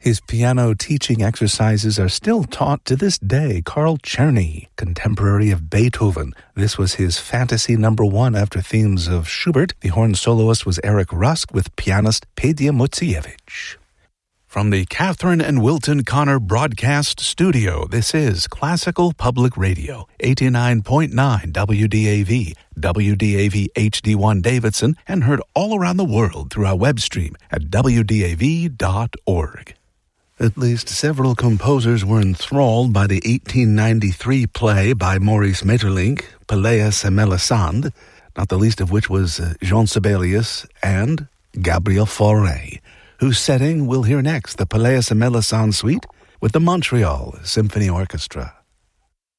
His piano teaching exercises are still taught to this day. Carl Czerny, contemporary of Beethoven. This was his fantasy number 1 after themes of Schubert. The horn soloist was Eric Rusk with pianist Pedia Mutsiewicz. From the Catherine and Wilton Connor Broadcast Studio, this is Classical Public Radio, 89.9 WDAV, WDAV HD1 Davidson, and heard all around the world through our web stream at wdav.org. At least several composers were enthralled by the 1893 play by Maurice Maeterlinck, Pelléas et Mélisande, not the least of which was Jean Sibelius and Gabriel Fauré, whose setting we'll hear next, the Pelléas et Mélisande Suite with the Montreal Symphony Orchestra.